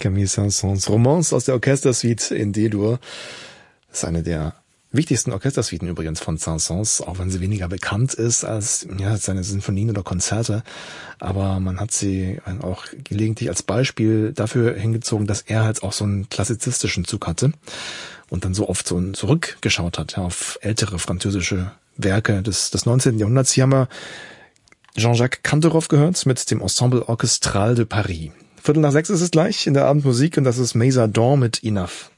Camille Saint-Saëns Romance aus der Orchestersuite in D-Dur. Das ist eine der wichtigsten Orchestersuiten übrigens von Saint-Saëns, auch wenn sie weniger bekannt ist als seine Sinfonien oder Konzerte. Aber man hat sie auch gelegentlich als Beispiel dafür hingezogen, dass er halt auch so einen klassizistischen Zug hatte und dann so oft so zurückgeschaut hat auf ältere französische Werke des 19. Jahrhunderts. Hier haben wir Jean-Jacques Canteroff gehört mit dem Ensemble Orchestral de Paris. 5:45 ist es gleich in der Abendmusik und das ist Mesa Dawn mit Enough.